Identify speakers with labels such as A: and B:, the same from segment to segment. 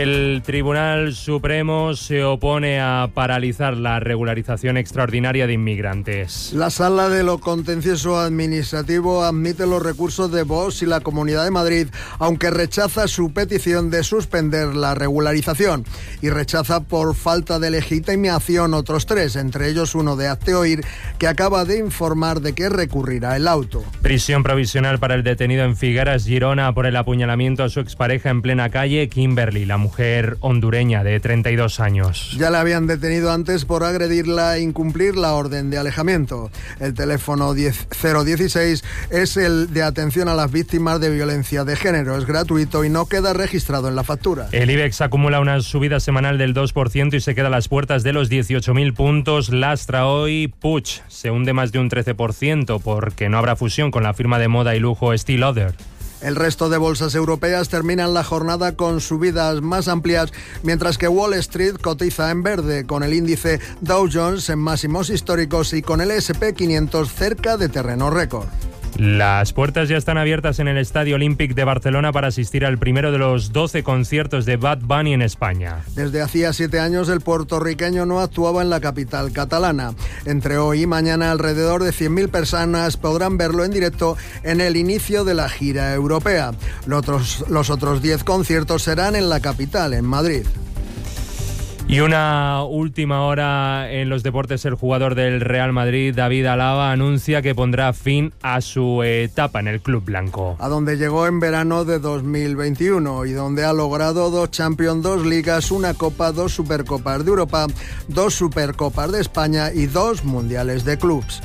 A: El Tribunal Supremo se opone a paralizar la regularización extraordinaria de inmigrantes.
B: La Sala de lo Contencioso Administrativo admite los recursos de Vox y la Comunidad de Madrid, aunque rechaza su petición de suspender la regularización y rechaza por falta de legitimación otros 3, entre ellos uno de Hazte Oír, que acaba de informar de que recurrirá el auto.
A: Prisión provisional para el detenido en Figueras, Girona, por el apuñalamiento a su expareja en plena calle. Kimberly, la mujer hondureña de 32 años.
B: Ya la habían detenido antes por agredirla e incumplir la orden de alejamiento. El teléfono 016 es el de atención a las víctimas de violencia de género. Es gratuito y no queda registrado en la factura.
A: El IBEX acumula una subida semanal del 2% y se queda a las puertas de los 18.000 puntos. Lastra hoy Puig. Se hunde más de un 13% porque no habrá fusión con la firma de moda y lujo Estée Lauder.
B: El resto de bolsas europeas terminan la jornada con subidas más amplias, mientras que Wall Street cotiza en verde, con el índice Dow Jones en máximos históricos y con el S&P 500 cerca de terreno récord.
A: Las puertas ya están abiertas en el Estadio Olímpic de Barcelona para asistir al primero de los 12 conciertos de Bad Bunny en España.
B: Desde hacía 7 años el puertorriqueño no actuaba en la capital catalana. Entre hoy y mañana alrededor de 100.000 personas podrán verlo en directo en el inicio de la gira europea. Los otros 10 conciertos serán en la capital, en Madrid.
A: Y una última hora en los deportes. El jugador del Real Madrid, David Alaba, anuncia que pondrá fin a su etapa en el club blanco.
B: A donde llegó en verano de 2021 y donde ha logrado 2 Champions, 2 Ligas, una Copa, 2 Supercopas de Europa, 2 Supercopas de España y 2 Mundiales de Clubs.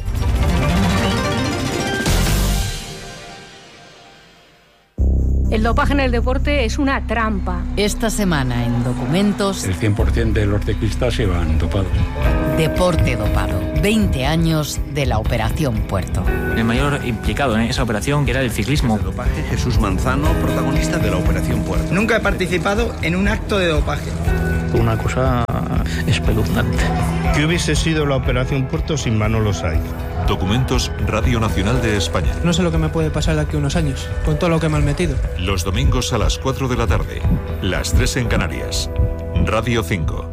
C: El dopaje en el deporte es una trampa.
D: Esta semana en Documentos...
E: El 100% de los deportistas se van dopados.
D: Deporte dopado. 20 años de la Operación Puerto.
F: El mayor implicado en esa operación era el ciclismo.
G: El dopaje, Jesús Manzano, protagonista de la Operación Puerto.
H: Nunca he participado en un acto de dopaje.
I: Una cosa espeluznante.
J: ¿Qué hubiese sido la Operación Puerto sin Manolo Saiz?
K: Documentos, Radio Nacional de España.
L: No sé lo que me puede pasar de aquí a unos años, con todo lo que me han metido.
K: Los domingos a las 4 de la tarde, las 3 en Canarias. Radio 5.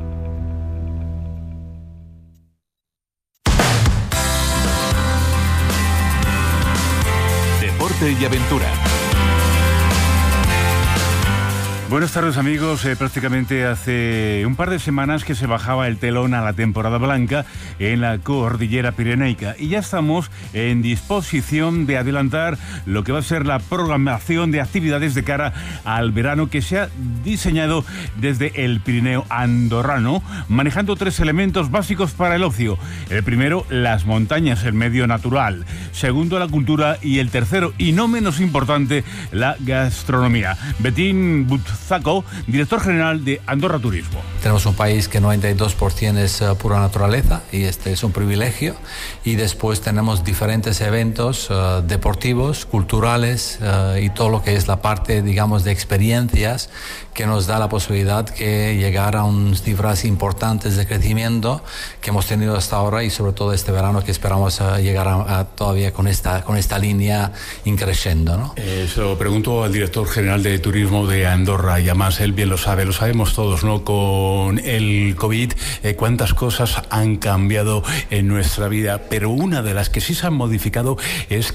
K: Deporte y aventura.
M: Buenas tardes, amigos. Prácticamente hace un par de semanas que se bajaba el telón a la temporada blanca en la cordillera pirenaica y ya estamos en disposición de adelantar lo que va a ser la programación de actividades de cara al verano que se ha diseñado desde el Pirineo andorrano, manejando 3 elementos básicos para el ocio. El primero, las montañas, el medio natural. Segundo, la cultura. Y el tercero, y no menos importante, la gastronomía. Betín Zaco, director general de Andorra Turismo.
N: Tenemos un país que 92% es pura naturaleza y este es un privilegio, y después tenemos diferentes eventos deportivos, culturales y todo lo que es la parte, digamos, de experiencias que nos da la posibilidad de llegar a unas cifras importantes de crecimiento que hemos tenido hasta ahora, y sobre todo este verano que esperamos llegar a todavía con esta línea increciendo, ¿no?
E: Eso pregunto al director general de Turismo de Andorra, y además él bien lo sabe, lo sabemos todos, ¿no? Con el COVID, cuántas cosas han cambiado en nuestra vida, pero una de las que sí se han modificado es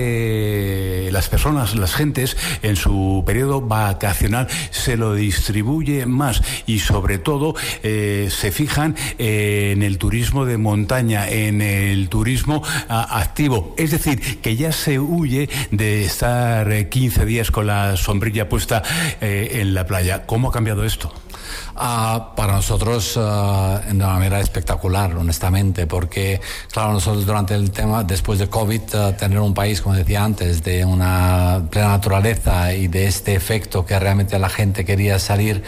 E: que las personas, las gentes, en su periodo vacacional se lo distribuye más, y sobre todo se fijan en el turismo de montaña, en el turismo activo, es decir, que ya se huye de estar 15 días con la sombrilla puesta en la playa. ¿Cómo ha cambiado esto?
N: Para nosotros de una manera espectacular, honestamente, porque claro, nosotros durante el tema, después de COVID, tener un país, como decía antes, de una plena naturaleza y de este efecto que realmente la gente quería salir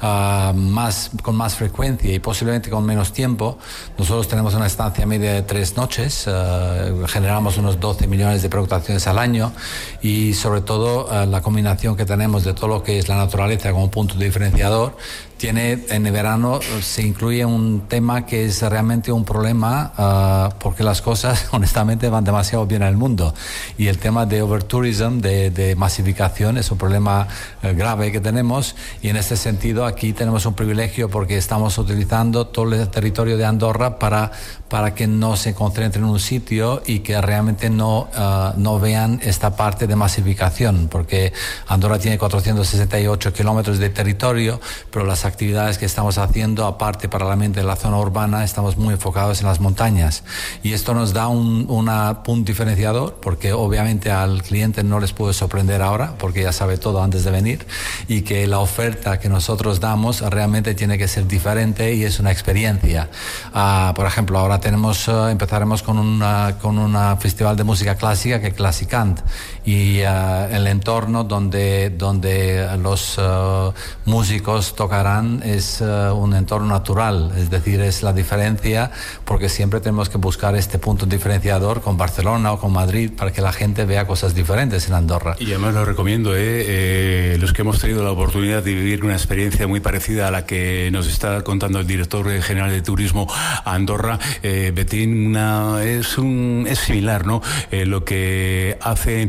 N: con más frecuencia y posiblemente con menos tiempo. Nosotros tenemos una estancia media de 3 noches, generamos unos 12 millones de pernoctaciones al año, y sobre todo la combinación que tenemos de todo lo que es la naturaleza naturaleza como punto diferenciador, en el verano se incluye un tema que es realmente un problema porque las cosas honestamente van demasiado bien en el mundo, y el tema de overtourism, de masificación, es un problema grave que tenemos, y en este sentido aquí tenemos un privilegio porque estamos utilizando todo el territorio de Andorra para que no se concentren en un sitio y que realmente no vean esta parte de masificación, porque Andorra tiene 468 kilómetros de territorio, pero las actividades que estamos haciendo, aparte paralelamente de la zona urbana, estamos muy enfocados en las montañas, y esto nos da un punto diferenciador, porque obviamente al cliente no les puede sorprender ahora porque ya sabe todo antes de venir, y que la oferta que nosotros damos realmente tiene que ser diferente y es una experiencia. Por ejemplo, ahora empezaremos con un festival de música clásica que es Classicant, y el entorno donde los músicos tocarán es un entorno natural, es decir, es la diferencia, porque siempre tenemos que buscar este punto diferenciador con Barcelona o con Madrid para que la gente vea cosas diferentes en Andorra.
E: Y además lo recomiendo, los que hemos tenido la oportunidad de vivir una experiencia muy parecida a la que nos está contando el director general de Turismo Andorra, Betín, es similar, ¿no? Lo que hacen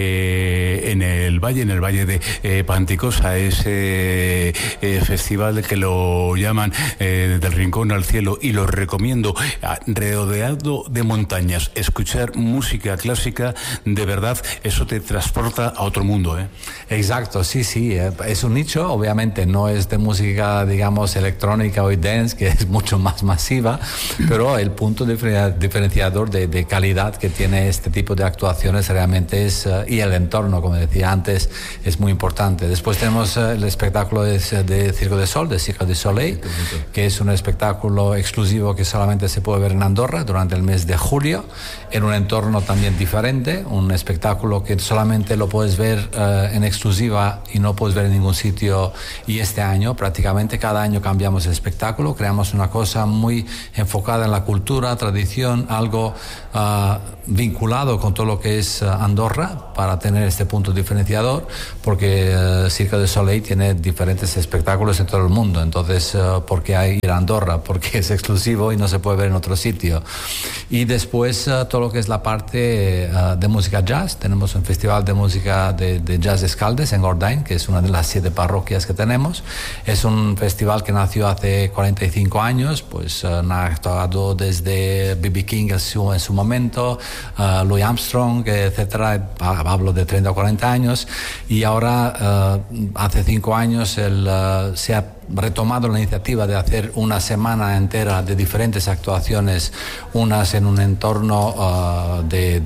E: en el valle de Panticosa, ese festival que lo llaman del rincón al cielo, y lo recomiendo, rodeado de montañas, escuchar música clásica, de verdad, eso te transporta a otro mundo, ¿eh?
N: Exacto, sí, es un nicho, obviamente no es de música, digamos, electrónica o dance, que es mucho más masiva, pero el punto diferenciador de calidad que tiene este tipo de actuaciones realmente es, y el entorno, como decía antes, es muy importante. Después tenemos el espectáculo de Cirque du Soleil, que es un espectáculo exclusivo que solamente se puede ver en Andorra durante el mes de julio, en un entorno también diferente, un espectáculo que solamente lo puedes ver en exclusiva y no puedes ver en ningún sitio, y este año prácticamente cada año cambiamos el espectáculo, creamos una cosa muy enfocada en la cultura, tradición, algo vinculado con todo lo que es Andorra, para tener este punto diferenciador, porque Cirque du Soleil tiene diferentes espectáculos en todo el mundo, entonces ¿por qué hay ir a Andorra? Porque es exclusivo y no se puede ver en otro sitio. Y después todo lo que es la parte de música jazz, tenemos un festival de música de jazz Escaldes en Gordain, que es una de las 7 parroquias que tenemos. Es un festival que nació hace 45 años, pues ha actuado desde B.B. King en su momento, Louis Armstrong, etcétera, hablo de 30 o 40 años, y ahora hace 5 años se ha retomado la iniciativa de hacer una semana entera de diferentes actuaciones, unas en un entorno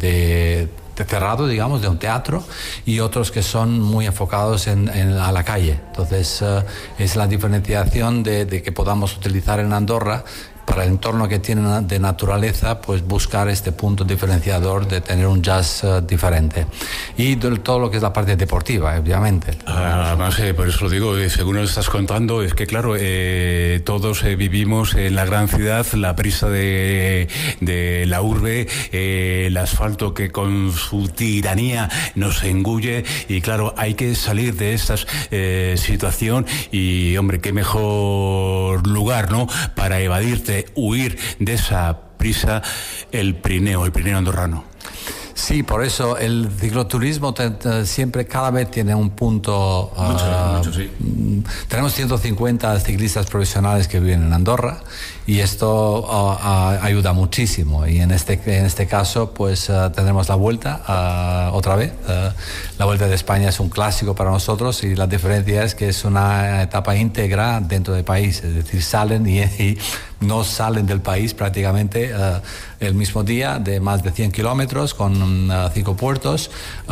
N: de cerrado, digamos, de un teatro, y otros que son muy enfocados a la calle. Entonces es la diferenciación de que podamos utilizar en Andorra, para el entorno que tienen de naturaleza, pues buscar este punto diferenciador de tener un jazz diferente. Y todo lo que es la parte deportiva, obviamente.
E: Además, por eso lo digo, según lo estás contando, es que claro, todos vivimos en la gran ciudad, la prisa de la urbe, el asfalto que con su tiranía nos engulle, y claro, hay que salir de esta situación, y hombre, qué mejor lugar, ¿no?, para evadirte, huir de esa prisa, el Pirineo andorrano.
N: Sí, por eso el cicloturismo siempre, cada vez tiene un punto.
E: Mucho, sí.
N: Tenemos 150 ciclistas profesionales que viven en Andorra, y esto ayuda muchísimo. Y en este caso, pues tendremos la vuelta otra vez. La Vuelta de España es un clásico para nosotros, y la diferencia es que es una etapa íntegra dentro del país, es decir, salen y no salen del país prácticamente el mismo día, de más de 100 kilómetros con 5 puertos,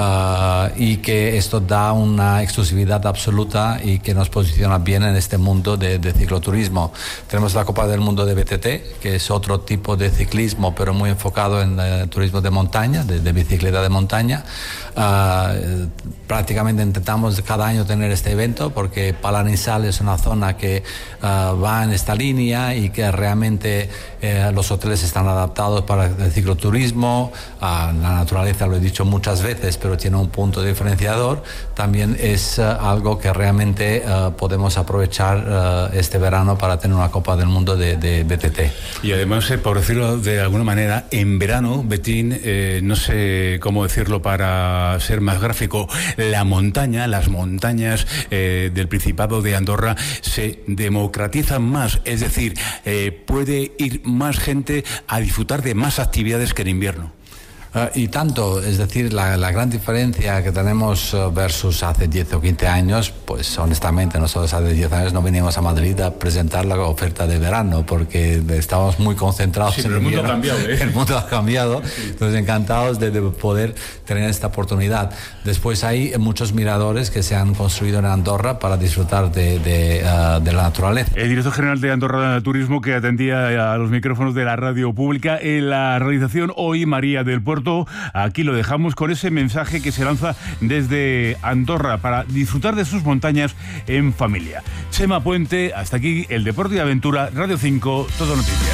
N: y que esto da una exclusividad absoluta y que nos posiciona bien en este mundo de cicloturismo. Tenemos la Copa del Mundo de BTT, que es otro tipo de ciclismo, pero muy enfocado en turismo de montaña, de bicicleta de montaña. Prácticamente intentamos cada año tener este evento, porque Palaninsal es una zona que va en esta línea y que realmente los hoteles están adaptados para el cicloturismo, la naturaleza, lo he dicho muchas veces, pero tiene un punto diferenciador. También es algo que realmente podemos aprovechar este verano para tener una Copa del Mundo de BTT.
E: Y además, por decirlo de alguna manera, en verano, Betín, no sé cómo decirlo para ser más gráfico, las montañas del Principado de Andorra se democratizan más, es decir, puede ir más gente a disfrutar de más actividades que en invierno.
N: Y tanto, es decir, la gran diferencia que tenemos versus hace 10 o 15 años, pues honestamente nosotros hace 10 años no veníamos a Madrid a presentar la oferta de verano porque estábamos muy concentrados en el
E: mundo ha cambiado,
N: El mundo ha cambiado, entonces encantados de poder tener esta oportunidad. Después hay muchos miradores que se han construido en Andorra para disfrutar de la naturaleza.
M: El director general de Andorra Turismo, que atendía a los micrófonos de la radio pública en la realización hoy, María del Puerto. Aquí lo dejamos con ese mensaje que se lanza desde Andorra para disfrutar de sus montañas en familia. Chema Puente, hasta aquí el Deporte y Aventura, Radio 5, Todo Noticias.